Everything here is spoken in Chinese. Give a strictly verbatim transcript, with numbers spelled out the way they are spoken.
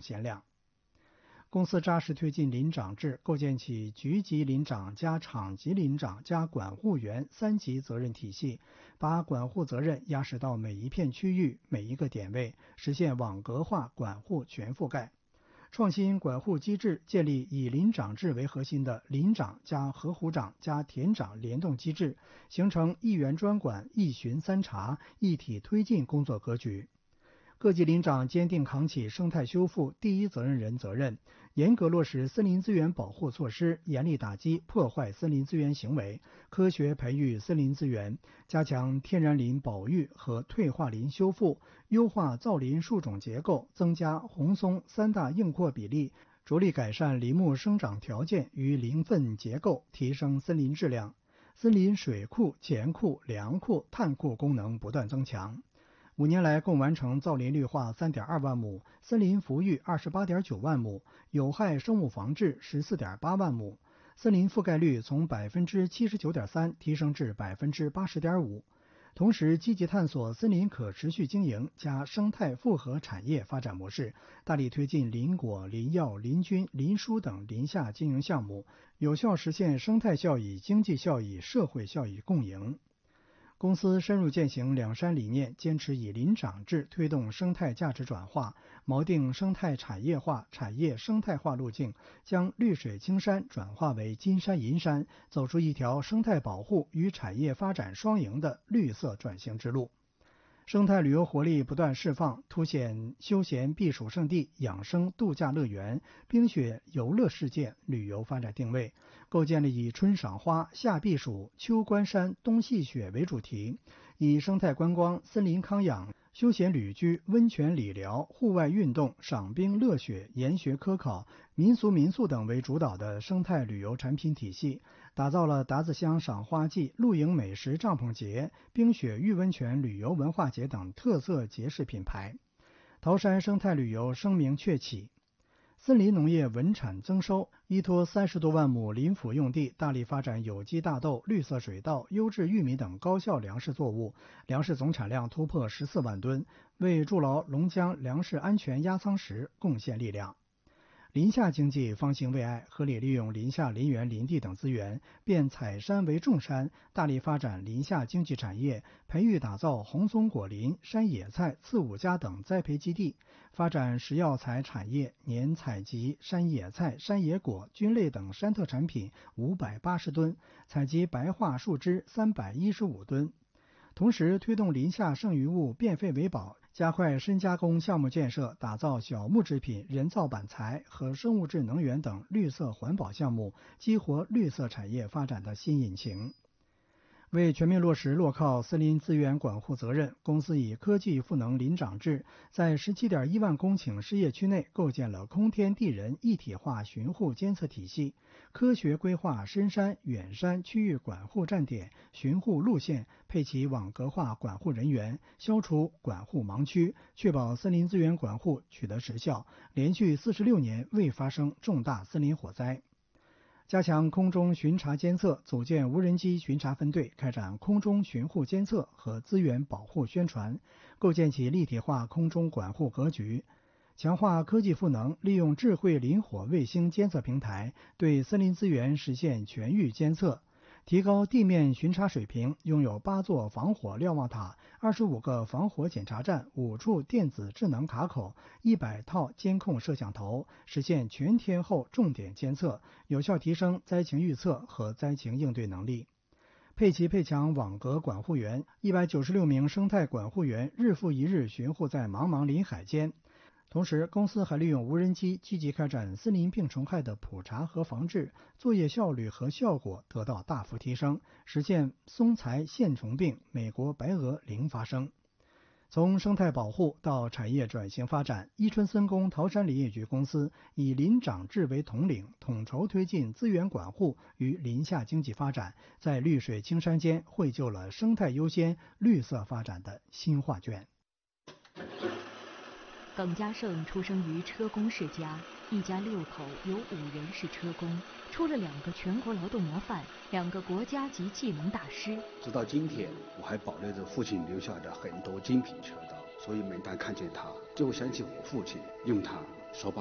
鲜亮。公司扎实推进林长制，构建起局级林长加厂级林长加管护员三级责任体系，把管护责任压实到每一片区域、每一个点位，实现网格化管护全覆盖。创新管护机制，建立以林长制为核心的林长加河湖长加田长联动机制，形成一员专管、一巡三查、一体推进工作格局。各级林长坚定扛起生态修复第一责任人责任，严格落实森林资源保护措施，严厉打击破坏森林资源行为，科学培育森林资源，加强天然林保育和退化林修复，优化造林树种结构，增加红松三大硬阔比例，着力改善林木生长条件与林分结构，提升森林质量。森林水库、钱库、粮库、碳库功能不断增强。五年来共完成造林绿化 三点二万亩，森林復育 二十八点九万亩，有害生物防治 十四点八万亩，森林覆盖率从 百分之七十九点三 提升至 百分之八十点五。同时积极探索森林可持续经营加生态复合产业发展模式，大力推进林果、林药、林菌、林书等林下经营项目，有效实现生态效益、经济效益、社会效益共赢。公司深入践行两山理念，坚持以林长制推动生态价值转化，锚定生态产业化、产业生态化路径，将绿水青山转化为金山银山，走出一条生态保护与产业发展双赢的绿色转型之路。生态旅游活力不断释放，凸显休闲避暑胜地、养生度假乐园、冰雪游乐世界旅游发展定位，构建了以春赏花、夏避暑、秋观山、冬戏雪为主题，以生态观光、森林康养、休闲旅居、温泉理疗、户外运动、赏冰乐雪、研学科考、民俗民宿等为主导的生态旅游产品体系，打造了达子乡赏花季、露营美食帐篷节、冰雪玉温泉旅游文化节等特色节式品牌。桃山生态旅游声名鹊起，森林农业稳产增收，依托三十多万亩林府用地，大力发展有机大豆、绿色水稻、优质玉米等高效粮食作物，粮食总产量突破十四万吨，为筑牢龙江粮食安全压舱石贡献力量。林下经济方兴未艾，合理利用林下林园林地等资源，变采山为种山，大力发展林下经济产业，培育打造红松果林、山野菜、刺五加等栽培基地，发展食药材产业，年采集山野菜、山野果、菌类等山特产品五百八十吨，采集白桦树枝三百一十五吨。同时推动林下剩余物变废为宝，加快深加工项目建设，打造小木制品、人造板材和生物质能源等绿色环保项目，激活绿色产业发展的新引擎。为全面落实落靠森林资源管护责任，公司以科技赋能林长制，在 十七点一万公顷事业区内构建了空天地人一体化巡护监测体系，科学规划深山、远山区域管护站点、巡护路线，配齐网格化管护人员，消除管护盲区，确保森林资源管护取得实效，连续四十六年未发生重大森林火灾。加强空中巡查监测，组建无人机巡查分队，开展空中巡护监测和资源保护宣传，构建起立体化空中管护格局。强化科技赋能，利用智慧林火卫星监测平台，对森林资源实现全域监测。提高地面巡查水平，拥有八座防火瞭望塔、二十五个防火检查站、五处电子智能卡口、一百套监控摄像头，实现全天候重点监测，有效提升灾情预测和灾情应对能力。配齐配强网格管护员，一百九十六名生态管护员日复一日巡护在茫茫林海间。同时，公司还利用无人机积极开展森林病虫害的普查和防治，作业效率和效果得到大幅提升，实现松材线虫病、美国白鹅零发生。从生态保护到产业转型发展，伊春森工桃山林业局公司以林长制为统领，统筹推进资源管护与林下经济发展，在绿水青山间绘就了生态优先、绿色发展的新画卷。 耿家胜出生于车工世家，一家六口有五人是车工，出了两个全国劳动模范，两个国家级技能大师。 直到今天，我还保留着父亲留下的很多精品车刀，所以每当看见它，就会想起我父亲用它手把